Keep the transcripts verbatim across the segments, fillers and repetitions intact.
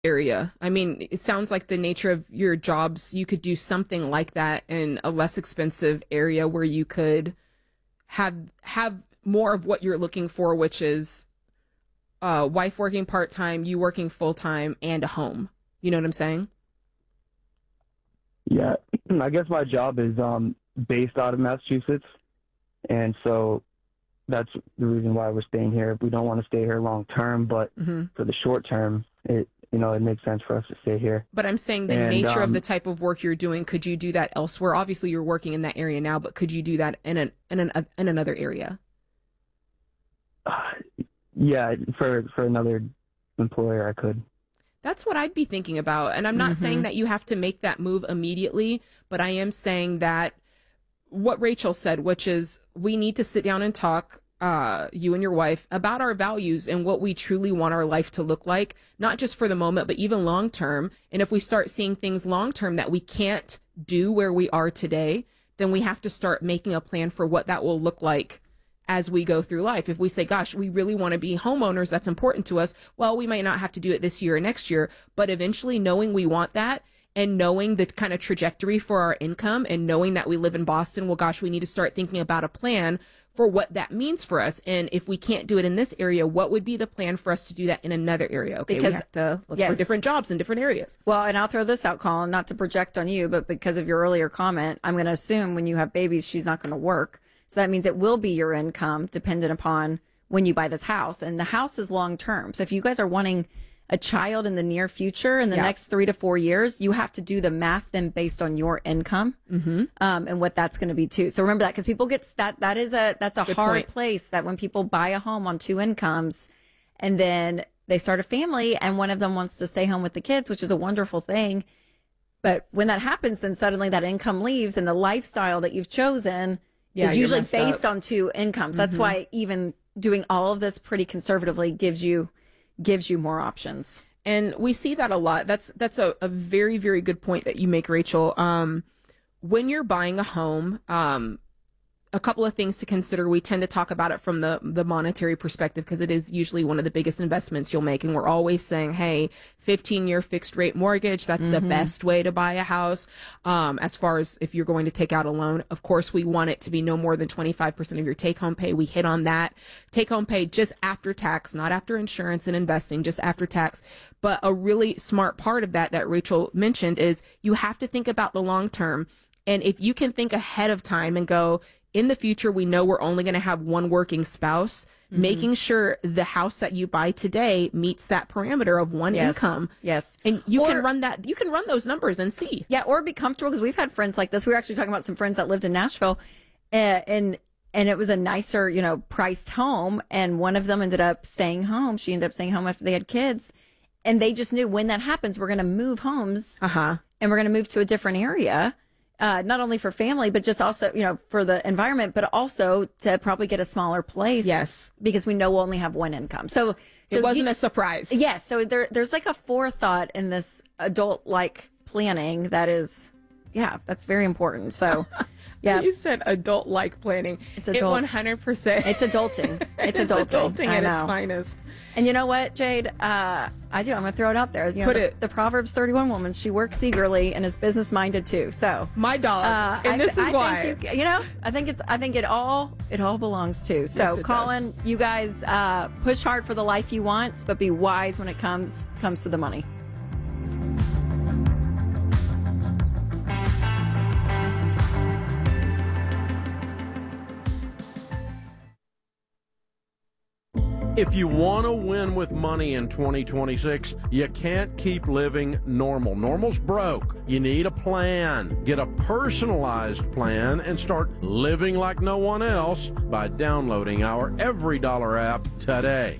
area. I mean, it sounds like the nature of your jobs, you could do something like that in a less expensive area where you could have have more of what you're looking for, which is uh, wife working part-time, you working full-time, and a home. You know what I'm saying? Yeah, I guess my job is um, based out of Massachusetts, and so that's the reason why we're staying here. We don't want to stay here long term, but mm-hmm. for the short term, it you know it makes sense for us to stay here. But I'm saying the and, nature um, of the type of work you're doing. Could you do that elsewhere? Obviously, you're working in that area now, but could you do that in an in an in another area? Uh, yeah, for for another employer, I could. That's what I'd be thinking about. And I'm not mm-hmm. saying that you have to make that move immediately, but I am saying that what Rachel said, which is we need to sit down and talk, uh, you and your wife, about our values and what we truly want our life to look like, not just for the moment, but even long term. And if we start seeing things long term that we can't do where we are today, then we have to start making a plan for what that will look like as we go through life. If we say, gosh, we really want to be homeowners, that's important to us. Well, we might not have to do it this year or next year, but eventually knowing we want that and knowing the kind of trajectory for our income and knowing that we live in Boston, well, gosh, we need to start thinking about a plan for what that means for us. And if we can't do it in this area, what would be the plan for us to do that in another area? Okay, because we have to look yes. for different jobs in different areas. Well, and I'll throw this out, Colin, not to project on you, but because of your earlier comment, I'm going to assume when you have babies, she's not going to work. So that means it will be your income dependent upon when you buy this house. And the house is long term. So if you guys are wanting a child in the near future, in the yeah. next three to four years, you have to do the math then based on your income mm-hmm. um, and what that's going to be too. So remember that, because people get that. That is a that's a Good hard point. place that when people buy a home on two incomes, and then they start a family, and one of them wants to stay home with the kids, which is a wonderful thing. But when that happens, then suddenly that income leaves, and the lifestyle that you've chosen yeah, is usually based up. on two incomes. That's mm-hmm. why even doing all of this pretty conservatively gives you gives you more options. And we see that a lot. That's that's a, a very, very good point that you make, Rachel. Um, when you're buying a home, um, a couple of things to consider. We tend to talk about it from the, the monetary perspective because it is usually one of the biggest investments you'll make. And we're always saying, hey, fifteen-year fixed rate mortgage, that's mm-hmm. the best way to buy a house. Um, as far as if you're going to take out a loan, of course, we want it to be no more than twenty-five percent of your take-home pay. We hit on that. Take-home pay just after tax, not after insurance and investing, just after tax. But a really smart part of that that Rachel mentioned is you have to think about the long term. And if you can think ahead of time and go, in the future, we know we're only going to have one working spouse, mm-hmm. making sure the house that you buy today meets that parameter of one yes. income. Yes. And you or, can run that, you can run those numbers and see. Yeah. Or be comfortable, because we've had friends like this. We were actually talking about some friends that lived in Nashville uh, and, and it was a nicer, you know, priced home. And one of them ended up staying home. She ended up staying home after they had kids. And they just knew when that happens, we're going to move homes uh-huh. and we're going to move to a different area. Uh, not only for family, but just also, you know, for the environment, but also to probably get a smaller place. Yes. Because we know we'll only have one income. So, so it wasn't you, a surprise. Yes. So there, there's like a forethought in this adult-like planning that is, yeah, that's very important. So, yeah. You said adult-like planning. It's adult. It one hundred percent. It's adulting. It's it adulting. adulting at its finest. And you know what, Jade? Uh, I do. I'm going to throw it out there. You know, Put the, it. The Proverbs thirty-one woman, she works eagerly and is business-minded too. So my dog. Uh, and I, this is I why. Think you, you know, I think it's. I think it all. It all belongs to. So, yes, Colin, does. you guys uh, push hard for the life you want, but be wise when it comes comes to the money. If you want to win with money in twenty twenty-six, you can't keep living normal. Normal's broke. You need a plan. Get a personalized plan and start living like no one else by downloading our Every Dollar app today.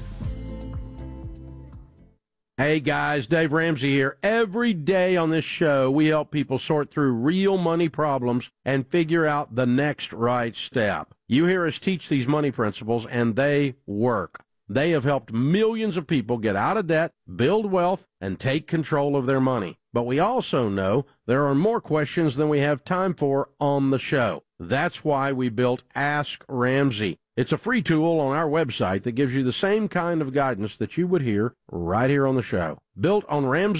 Hey guys, Dave Ramsey here. Every day on this show, we help people sort through real money problems and figure out the next right step. You hear us teach these money principles, and they work. They have helped millions of people get out of debt, build wealth, and take control of their money. But we also know there are more questions than we have time for on the show. That's why we built Ask Ramsey. It's a free tool on our website that gives you the same kind of guidance that you would hear right here on the show. Built on Ramsey